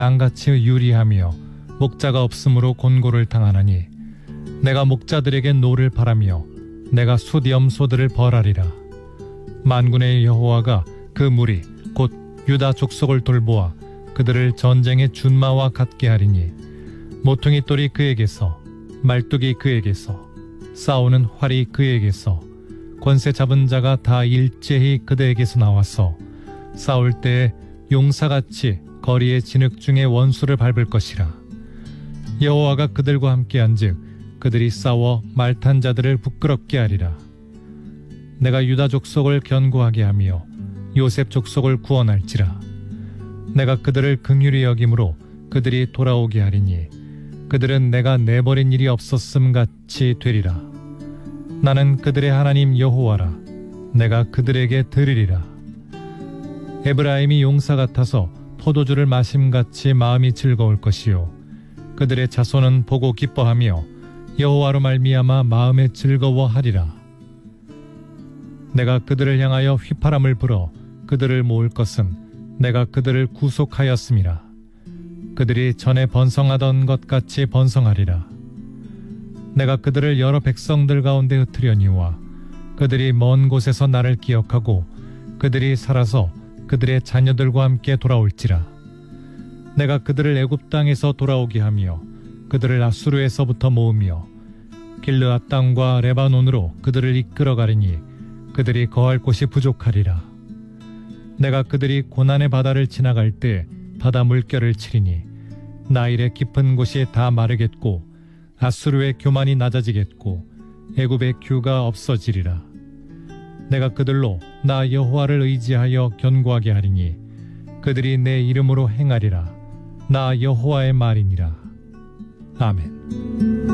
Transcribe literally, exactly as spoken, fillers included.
양같이 유리하며 목자가 없으므로 곤고를 당하나니 내가 목자들에게 노를 바라며 내가 숫염소들을 벌하리라. 만군의 여호와가 그 무리 곧 유다 족속을 돌보아 그들을 전쟁의 준마와 같게 하리니 모퉁이 돌이 그에게서 말뚝이 그에게서 싸우는 활이 그에게서 권세 잡은 자가 다 일제히 그들에게서 나와서 싸울 때에 용사같이 거리의 진흙 중에 원수를 밟을 것이라. 여호와가 그들과 함께한즉 그들이 싸워 말탄 자들을 부끄럽게 하리라. 내가 유다 족속을 견고하게 하며 요셉 족속을 구원할지라. 내가 그들을 긍휼히 여김으로 그들이 돌아오게 하리니 그들은 내가 내버린 일이 없었음 같이 되리라. 나는 그들의 하나님 여호와라. 내가 그들에게 들으리라. 에브라임이 용사 같아서 포도주를 마심같이 마음이 즐거울 것이요 그들의 자손은 보고 기뻐하며 여호와로 말미암아 마음에 즐거워하리라. 내가 그들을 향하여 휘파람을 불어 그들을 모을 것은 내가 그들을 구속하였음이라. 그들이 전에 번성하던 것 같이 번성하리라. 내가 그들을 여러 백성들 가운데 흩으려니와 그들이 먼 곳에서 나를 기억하고 그들이 살아서 그들의 자녀들과 함께 돌아올지라. 내가 그들을 애굽 땅에서 돌아오게 하며 그들을 아수르에서부터 모으며 길르앗 땅과 레바논으로 그들을 이끌어가리니 그들이 거할 곳이 부족하리라. 내가 그들이 고난의 바다를 지나갈 때 바다 물결을 치리니 나일의 깊은 곳이 다 마르겠고 아수르의 교만이 낮아지겠고 애굽의 규가 없어지리라. 내가 그들로 나 여호와를 의지하여 견고하게 하리니 그들이 내 이름으로 행하리라. 나 여호와의 말이니라. 아멘.